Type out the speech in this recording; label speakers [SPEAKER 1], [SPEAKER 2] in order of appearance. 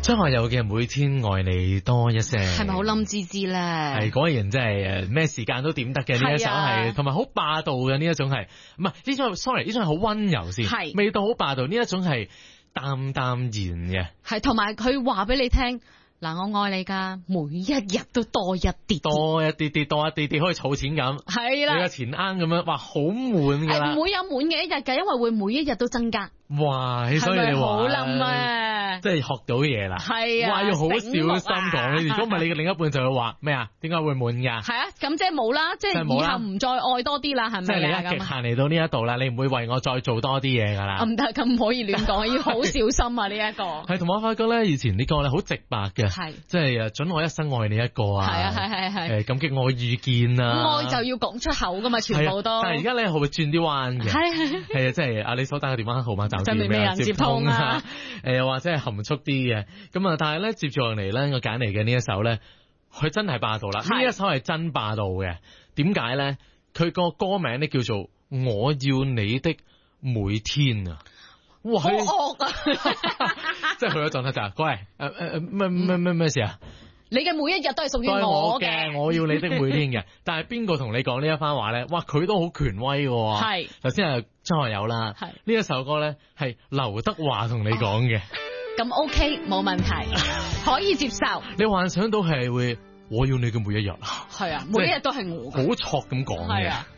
[SPEAKER 1] 張學友嘅每天愛你多一些，
[SPEAKER 2] 係咪好冧滋滋咧？
[SPEAKER 1] 係果然真係咩時間都點得嘅呢一首係，同埋好霸道嘅呢一種係，唔係呢種 sorry 呢種係好溫柔先，係味道好霸道，呢一種係淡淡然嘅，
[SPEAKER 2] 係同埋佢話俾你聽。嗱，我愛你㗎，每一日都多一啲，
[SPEAKER 1] 多一啲啲，多一啲啲，好似儲錢咁。係啦，你個錢罌咁樣，哇，好滿㗎啦。
[SPEAKER 2] 唔會有滿嘅一日㗎，因為會每一日都增加。
[SPEAKER 1] 哇，所以你話
[SPEAKER 2] 好冧啊！
[SPEAKER 1] 即係學到嘢啦。係啊，哇，要好小心講。如果唔係，你嘅另一半就會話咩啊？點解會滿㗎？係啊，
[SPEAKER 2] 咁即係冇啦，即係以後唔再愛多啲啦，係咪？
[SPEAKER 1] 即係你一極限嚟到呢一度啦，你唔會為我再做多啲嘢㗎啦。
[SPEAKER 2] 唔得，咁唔可以亂講，要好小心啊！呢一個
[SPEAKER 1] 係同我發覺咧，以前呢個咧好直白嘅，係即係準我一生愛你一個啊。係啊，係。感激我遇見啊。愛就要講出口㗎嘛，全部都。但係而家咧會轉啲彎嘅。係啊，即係啊，你所打嘅電話號碼就
[SPEAKER 2] 未人接通啊。
[SPEAKER 1] 又或者係含蓄啲嘅，咁啊，但係咧接住落嚟咧，我揀嚟嘅呢一首咧，佢真係霸道啦！呢一首係真霸道嘅，點解咧？佢個歌名咧叫做《我要你的每天》啊！哇，好惡啊！即係佢嗰狀態就係，喂，咩事啊？
[SPEAKER 2] 你嘅每一日都係屬於我嘅，
[SPEAKER 1] 我要你的每天嘅。但係邊個同你講呢一番話咧？哇，佢都好權威嘅。係頭先係張學友啦，係呢一首歌咧係劉德華同你講嘅。
[SPEAKER 2] 咁 OK，冇問題，可以接受。
[SPEAKER 1] 你幻想到係會我要你嘅每一日，
[SPEAKER 2] 係啊，每一日都係我，
[SPEAKER 1] 好錯咁講嘅。